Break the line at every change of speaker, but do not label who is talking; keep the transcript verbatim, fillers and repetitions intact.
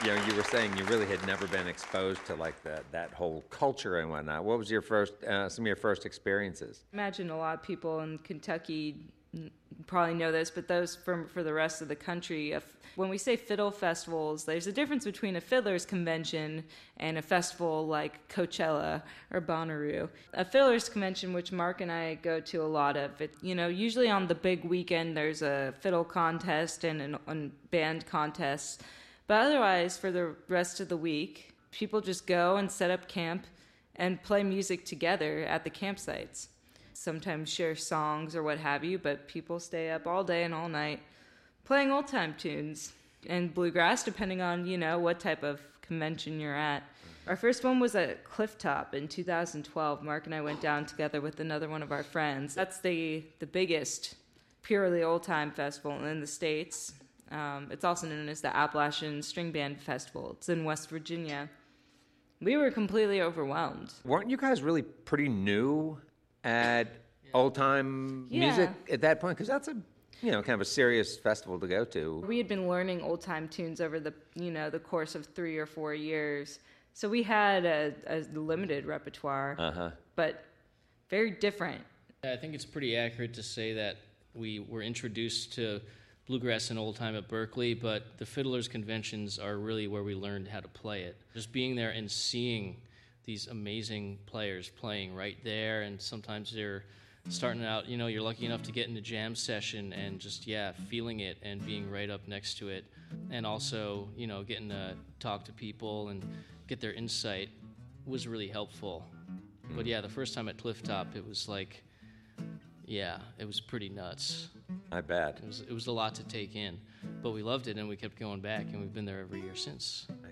you know, you were saying you really had never been exposed to like that that whole culture and whatnot. What was your first, uh, some of your first experiences?
Imagine a lot of people in Kentucky probably know this, but those from for the rest of the country, when we say fiddle festivals, there's a difference between a fiddler's convention and a festival like Coachella or Bonnaroo. A fiddler's convention, which Mark and I go to a lot of, it, you know, usually on the big weekend there's a fiddle contest and a band contest, but otherwise for the rest of the week, people just go and set up camp and play music together at the campsites. Sometimes share songs or what have you, but people stay up all day and all night playing old-time tunes and bluegrass, depending on, you know, what type of convention you're at. Our first one was at Clifftop in two thousand twelve. Mark and I went down together with another one of our friends. That's the, the biggest purely old-time festival in the States. Um, it's also known as the Appalachian String Band Festival. It's in West Virginia. We were completely overwhelmed.
Weren't you guys really pretty new at old-time
Yeah.
music at that point? Because that's a, you know, kind of a serious festival to go to.
We had been learning old-time tunes over the, you know, the course of three or four years. So we had a, a limited repertoire,
uh-huh.
but very different.
I think it's pretty accurate to say that we were introduced to bluegrass and old time at Berkeley, but the Fiddlers Conventions are really where we learned how to play it. Just being there and seeing these amazing players playing right there, and sometimes they're starting out, you know, you're lucky enough to get in the jam session and just, yeah, feeling it and being right up next to it, and also, you know, getting to talk to people and get their insight was really helpful. But yeah, the first time at Clifftop, it was like, yeah, it was pretty nuts.
I bet.
It was, it was a lot to take in, but we loved it and we kept going back, and we've been there every year since.